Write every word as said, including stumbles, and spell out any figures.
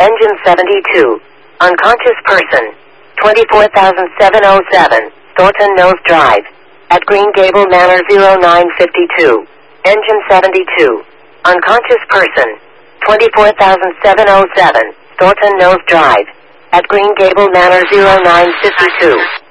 Engine seventy-two. Unconscious person. twenty-four thousand seven hundred seven, Thornton Mills Drive. At Green Gable Manor zero nine five two. Engine seventy-two. Unconscious person. twenty-four thousand seven hundred seven, Thornton Mills Drive. At Green Gable Manor zero nine five two.